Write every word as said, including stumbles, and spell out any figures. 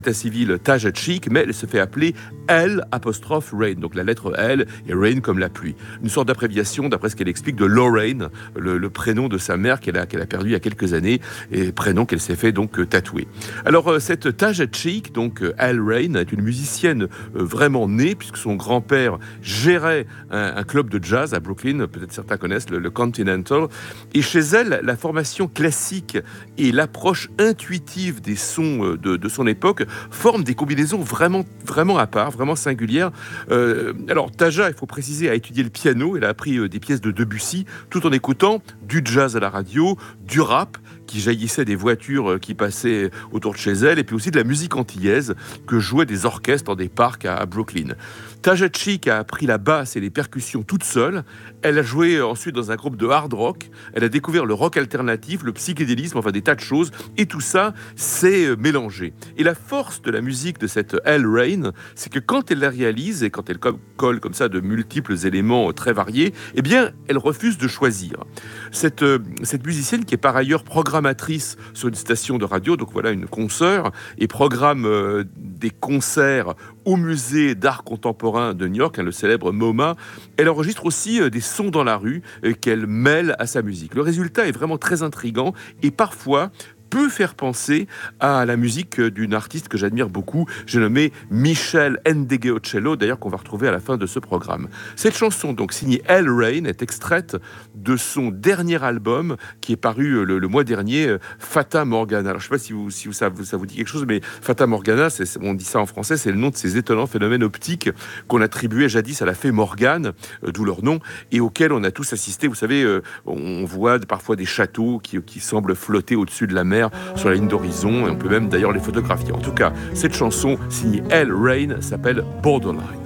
État civil Tajik, mais elle se fait appeler L apostrophe Rain, donc la lettre L et Rain comme la pluie. Une sorte d'abréviation, d'après ce qu'elle explique, de Lorraine, le, le prénom de sa mère qu'elle a, qu'elle a perdu il y a quelques années, et prénom qu'elle s'est fait donc tatouer. Alors cette Tajik, donc L Rain, est une musicienne vraiment née, puisque son grand-père gérait un, un club de jazz à Brooklyn, peut-être certains connaissent le, le Continental, et chez elle, la formation classique et l'approche intuitive des sons de, de son époque forment des combinaisons vraiment, vraiment à part, vraiment singulières. Euh, alors, Taja, il faut préciser, a étudié le piano. Elle a appris euh, des pièces de Debussy, tout en écoutant du jazz à la radio, du rap qui jaillissait des voitures qui passaient autour de chez elle, et puis aussi de la musique antillaise que jouaient des orchestres dans des parcs à, à Brooklyn. Tajik a appris la basse et les percussions toute seule. Elle a joué ensuite dans un groupe de hard rock. Elle a découvert le rock alternatif, le psychédélisme, enfin des tas de choses. Et tout ça s'est mélangé. Et la force de la musique de cette L Rain, c'est que quand elle la réalise et quand elle colle comme ça de multiples éléments très variés, eh bien, elle refuse de choisir. Cette, cette musicienne qui est par ailleurs programmatrice sur une station de radio, donc voilà une consoeur, et programme euh, des concerts au musée d'art contemporain de New York, hein, le célèbre MoMA. Elle enregistre aussi euh, des sons dans la rue euh, qu'elle mêle à sa musique. Le résultat est vraiment très intriguant et parfois peut faire penser à la musique d'une artiste que j'admire beaucoup, j'ai nommé Michelle Ndegeocello, d'ailleurs qu'on va retrouver à la fin de ce programme. Cette chanson, donc signée L Rain, est extraite de son dernier album qui est paru le, le mois dernier, Fata Morgana. Alors je ne sais pas si, vous, si vous, ça, ça vous dit quelque chose, mais Fata Morgana, c'est, on dit ça en français, c'est le nom de ces étonnants phénomènes optiques qu'on attribuait jadis à la fée Morgane, euh, d'où leur nom, et auxquels on a tous assisté. Vous savez, euh, on voit parfois des châteaux qui, qui semblent flotter au-dessus de la mer, sur la ligne d'horizon, et on peut même d'ailleurs les photographier. En tout cas, cette chanson signée L Rain s'appelle Borderline.